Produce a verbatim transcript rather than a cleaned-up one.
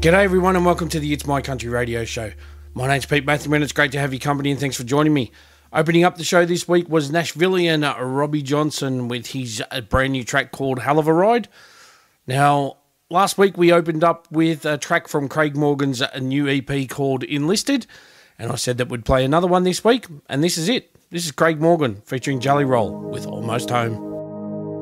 G'day everyone and welcome to the It's My Country radio show. My name's Pete Matthew and it's great to have your company and thanks for joining me. Opening up the show this week was Nashvilleian Robbie Johnson with his brand new track called Hell of a Ride. Now, last week we opened up with a track from Craig Morgan's new E P called Enlisted, and I said that we'd play another one this week, and this is it. This is Craig Morgan featuring Jelly Roll with Almost Home.